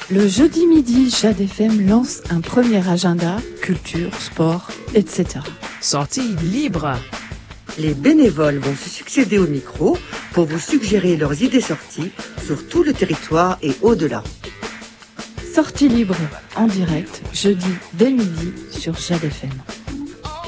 Le jeudi midi, Jade FM lance un premier agenda, culture, sport, etc. Sortie libre. Les bénévoles vont se succéder au micro pour vous suggérer leurs idées sorties sur tout le territoire et au-delà. Sortie libre en direct, jeudi dès midi sur Jade FM.